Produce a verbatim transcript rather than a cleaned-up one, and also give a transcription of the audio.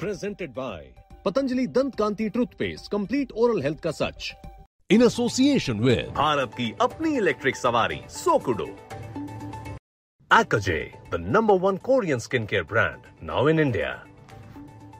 Presented by Patanjali Dant Kanti Toothpaste, complete oral health का सच. In association with Bharat की अपनी electric सवारी सोकुडो. Akaje, the number one Korean skincare brand, now in India.